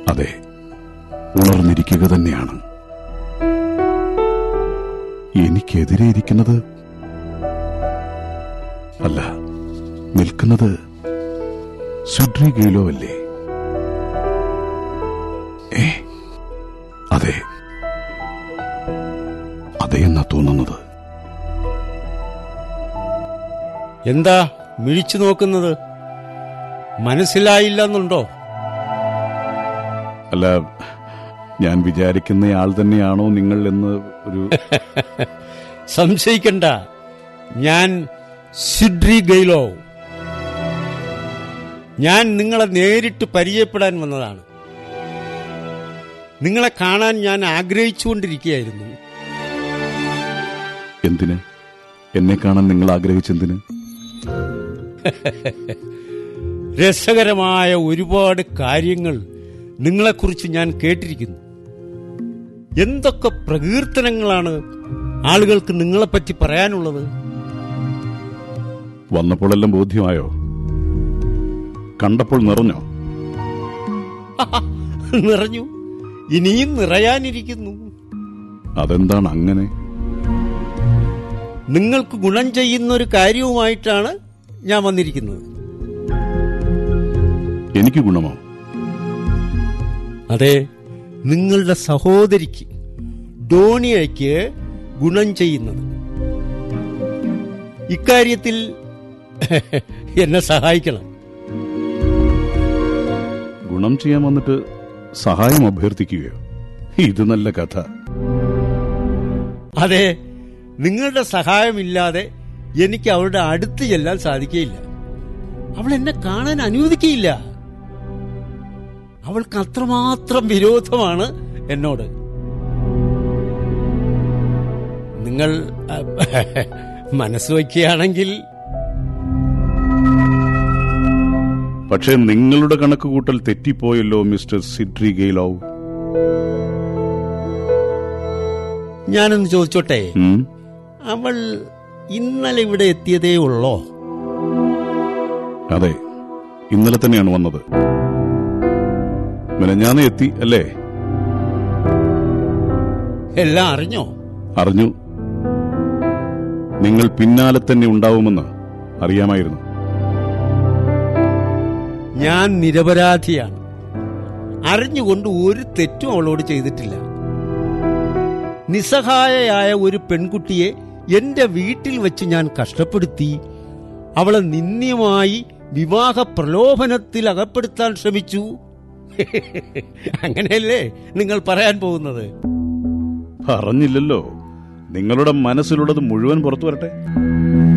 അതെ, ഉണർന്നിരിക്കുക തന്നെയാണ്. എനിക്കെതിരെ ഇരിക്കുന്നത് അല്ല, നിൽക്കുന്നത് സിഡ്രി ഗെയ്ലോ അല്ലേ? അതെ, അതെന്നാ തോന്നുന്നത്. എന്താ മിഴിച്ചു നോക്കുന്നത്? മനസ്സിലായില്ലെന്നുണ്ടോ? അല്ല, ഞാൻ വിചാരിക്കുന്നയാൾ തന്നെയാണോ നിങ്ങൾ എന്ന് ഒരു സംശയിക്കണ്ട. ഞാൻ സിഡ്രി ഗെയ്ലോ. ഞാൻ നിങ്ങളെ നേരിട്ട് പരിചയപ്പെടാൻ വന്നതാണ്. നിങ്ങളെ കാണാൻ ഞാൻ ആഗ്രഹിച്ചുകൊണ്ടിരിക്കുകയായിരുന്നു. എന്തിന്? എന്നെ കാണാൻ നിങ്ങൾ ആഗ്രഹിച്ചെന്തിന്? രസകരമായ ഒരുപാട് കാര്യങ്ങൾ നിങ്ങളെക്കുറിച്ച് ഞാൻ കേട്ടിരിക്കുന്നു. എന്തൊക്കെ പ്രകീർത്തനങ്ങളാണ് ആളുകൾക്ക് നിങ്ങളെപ്പറ്റി പറയാനുള്ളത്. വന്നപ്പോഴെല്ലാം ബോധ്യമായോ? കണ്ടപ്പോൾ നിറഞ്ഞോ? നിറഞ്ഞു, ഇനിയും നിറയാനിരിക്കുന്നു. അതെന്താണ് അങ്ങനെ? നിങ്ങൾക്ക് ഗുണം ചെയ്യുന്ന ഒരു കാര്യവുമായിട്ടാണ് ഞാൻ വന്നിരിക്കുന്നത്. എനിക്ക് ഗുണമോ? അതെ, നിങ്ങളുടെ സഹോദരിക്ക് ഡോണിയയ്ക്ക് ഗുണം ചെയ്യുന്നത്. ഇക്കാര്യത്തിൽ എന്നെ സഹായിക്കണം. ഗുണം ചെയ്യാൻ വന്നിട്ട് സഹായം അഭ്യർത്ഥിക്കുകയോ? ഇത് നല്ല കഥ. അതെ, നിങ്ങളുടെ സഹായമില്ലാതെ എനിക്ക് അവളുടെ അടുത്ത് ചെല്ലാൻ സാധിക്കുകയില്ല. അവൾ എന്നെ കാണാൻ അനുവദിക്കുകയില്ല. അവൾക്ക് അത്രമാത്രം വിരോധമാണ് എന്നോട്. നിങ്ങൾ മനസ്സ് വയ്ക്കുകയാണെങ്കിൽ. പക്ഷേ നിങ്ങളുടെ കണക്കുകൂട്ടൽ തെറ്റിപ്പോയല്ലോ മിസ്റ്റർ സിഡ്രി ഗെയ്ലോ. ഞാനൊന്ന് ചോദിച്ചോട്ടെ, അവൾ ഇന്നലെ ഇവിടെ എത്തിയതേ ഉള്ളോ? അതെ, ഇന്നലെ തന്നെയാണ് വന്നത്. മിനിഞ്ഞാന്ന് എത്തി അല്ലേ? എല്ലാം അറിഞ്ഞോ? അറിഞ്ഞു. നിങ്ങൾ പിന്നാലെ തന്നെ ഉണ്ടാവുമെന്ന് അറിയാമായിരുന്നു. ഞാൻ നിരപരാധിയാണ്. അറിഞ്ഞുകൊണ്ട് ഒരു തെറ്റും അവളോട് ചെയ്തിട്ടില്ല. നിസ്സഹായയായ ഒരു പെൺകുട്ടിയെ എന്റെ വീട്ടിൽ വെച്ച് ഞാൻ കഷ്ടപ്പെടുത്തി. അവളെ നിന്ദ്യമായി വിവാഹ പ്രലോഭനത്തിൽ അകപ്പെടുത്താൻ ശ്രമിച്ചു. അങ്ങനെയല്ലേ നിങ്ങൾ പറയാൻ പോകുന്നത്? പറഞ്ഞില്ലല്ലോ. നിങ്ങളുടെ മനസ്സിലുള്ളത് മുഴുവൻ പുറത്തു വരട്ടെ.